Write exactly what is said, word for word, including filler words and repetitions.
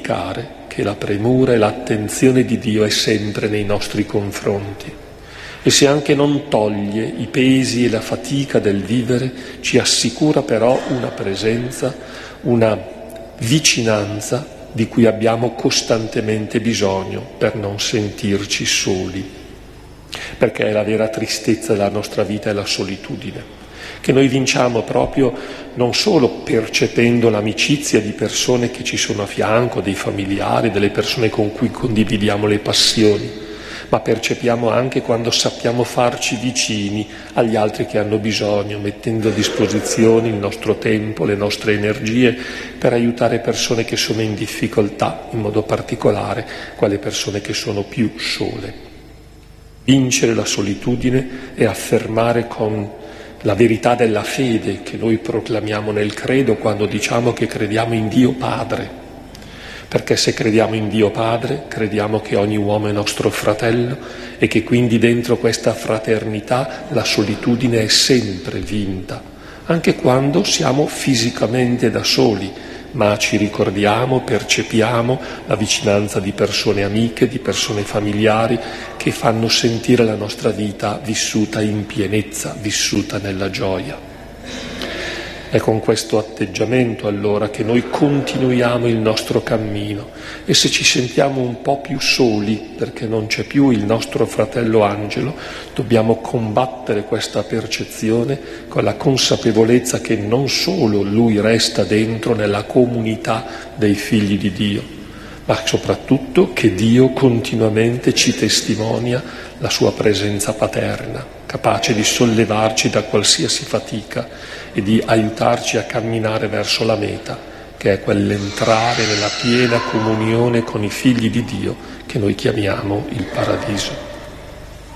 dimenticare che la premura e l'attenzione di Dio è sempre nei nostri confronti. E se anche non toglie i pesi e la fatica del vivere, ci assicura però una presenza, una vicinanza di cui abbiamo costantemente bisogno per non sentirci soli. Perché la vera tristezza della nostra vita è la solitudine, che noi vinciamo proprio non solo percependo l'amicizia di persone che ci sono a fianco, dei familiari, delle persone con cui condividiamo le passioni, ma percepiamo anche quando sappiamo farci vicini agli altri che hanno bisogno, mettendo a disposizione il nostro tempo, le nostre energie per aiutare persone che sono in difficoltà, in modo particolare quelle persone che sono più sole. Vincere la solitudine e affermare con la verità della fede che noi proclamiamo nel credo quando diciamo che crediamo in Dio Padre. Perché se crediamo in Dio Padre, crediamo che ogni uomo è nostro fratello e che quindi dentro questa fraternità la solitudine è sempre vinta, anche quando siamo fisicamente da soli, ma ci ricordiamo, percepiamo la vicinanza di persone amiche, di persone familiari che fanno sentire la nostra vita vissuta in pienezza, vissuta nella gioia. È con questo atteggiamento allora che noi continuiamo il nostro cammino e se ci sentiamo un po' più soli perché non c'è più il nostro fratello angelo, dobbiamo combattere questa percezione con la consapevolezza che non solo lui resta dentro nella comunità dei figli di Dio, ma soprattutto che Dio continuamente ci testimonia la sua presenza paterna, capace di sollevarci da qualsiasi fatica e di aiutarci a camminare verso la meta, che è quell'entrare nella piena comunione con i figli di Dio che noi chiamiamo il paradiso.